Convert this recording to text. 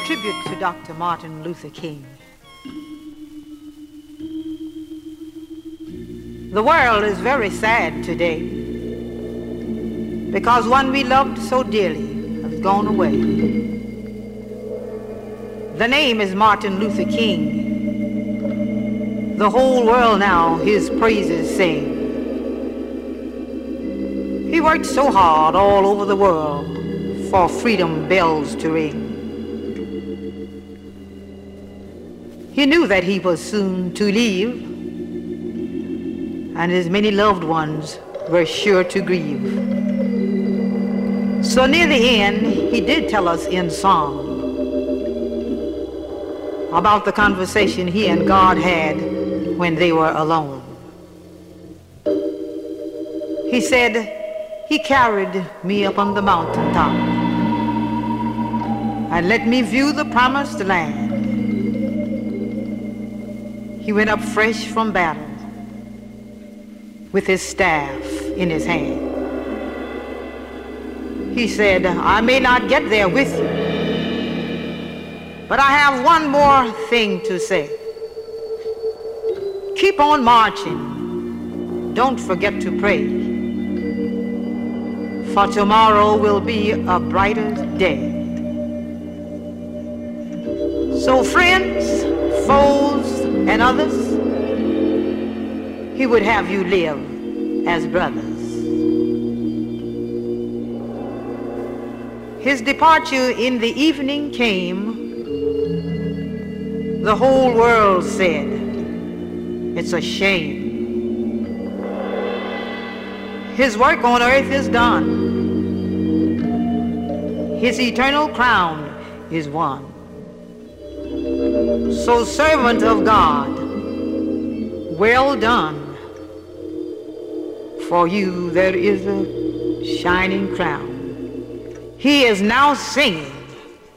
tribute to Dr. Martin Luther King. The world is very sad today because one we loved so dearly has gone away. The name is Martin Luther King. The whole world now his praises sing. He worked so hard all over the world for freedom bells to ring. He knew that he was soon to leave, and his many loved ones were sure to grieve. So near the end, he did tell us in song about the conversation he and God had when they were alone. He said, he carried me up on the mountaintop and let me view the promised land. He went up fresh from battle with his staff in his hand. He said, I may not get there with you, but I have one more thing to say. Keep on marching. Don't forget to pray. For tomorrow will be a brighter day. So friends, foes, and others, he would have you live as brothers. His departure in the evening came. The whole world said, it's a shame. His work on earth is done. His eternal crown is won. So servant of God, well done. For you there is a shining crown. He is now singing